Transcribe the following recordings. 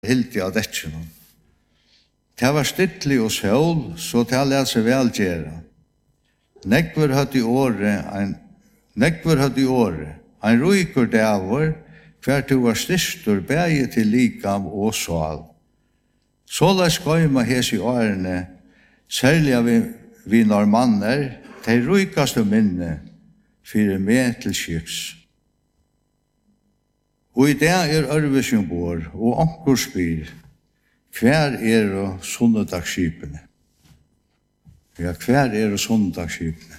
Hilti av dettjen. Det var stittlig og sjål, så det lät seg velgjere. Nekver hadde i året, ein ryker dæver, hver du var styrstur, bæge til likam og sval. Såla skøyma hes i årene, særlig vi normanner, de rykaste minne, fyrir med til skips. Og i det ørvesjon bor, og onkur spyr, hver sunnedagsskipene? Ja, hver sunnedagsskipene?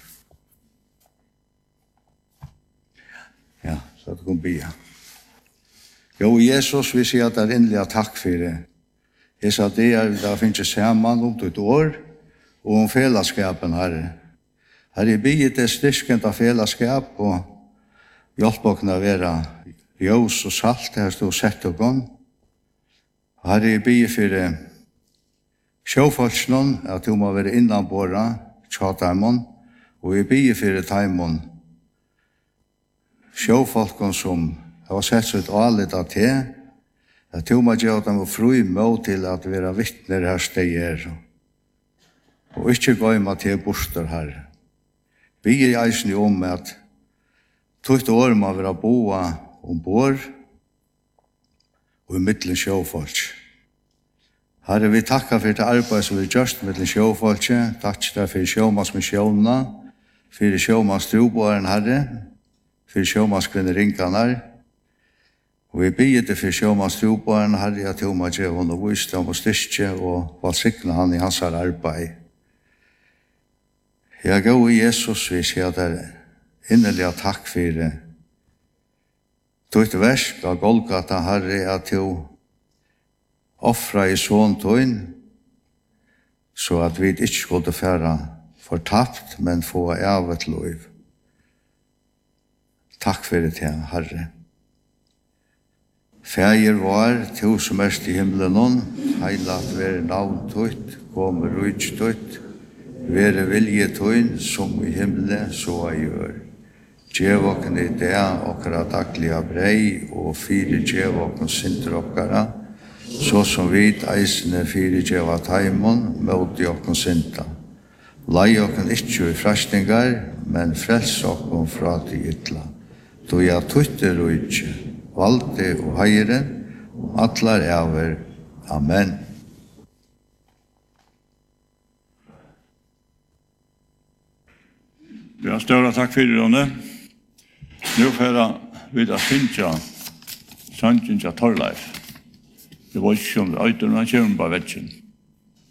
Ja, så det kan bli. Jo, Jesus, vi sier at det er inderlig takk for det. Jeg sa det da finnes sammen om et år, og om fellesskapen her. Her er bygget det styrkende av fellesskap, og hjelp å kunne være ljøs og salt, her stod sett og gång. Her er bygget for sjåfolksnån, at du må være innanbåra, tjataimon, og er bygget for taimon, sjåfolkene som har sett så et alet av te, at du må gjøre dem fri med til at være vittner her steg og ikke gå med til borster her. Vi er eisen om at tog år må være boa ombord og i middelen sjåfolk. Herre, vi takkar for det arbeid som vi gjørst middelen sjåfolk, takk for sjåmannsmisjonene, for sjåmannstroboeren, Herre, for sjåmannskvinneringene, og vi bygger det for sjåmannstroboeren, Herre, at du må gjøre henne visdom og styrke og valsikne han i hans arbeid. Jeg går i Jesus, vi sier der innerlig takk for det. Tøyt versk av Golgata, Herre, at du offra i sånn tøyn, så at vi ikke skulle fære fortapt, men få evet lov. Takk for det, Herre. Fæger var, to som erst i himmelen, heilat være navn tøyt, kom rujt tøyt, være vilje tøyn, som i himmelen så jeg gjør. Djevokken i det, okkara daglige brei, og fire djevokken sinter okkara, så som vit eisene fire djeva taimon, møte okken sinta. Lai okken ikkje i frastingar, men frels okken fra til ytla. Då jeg tutter og ikkje, valgte og heiren, og atlar over. Amen. Ja, større takk for det, Ronne. Nå får vi da finne sannsyn til Torleif. Det var ikke som det, men han kommer bare vettjen.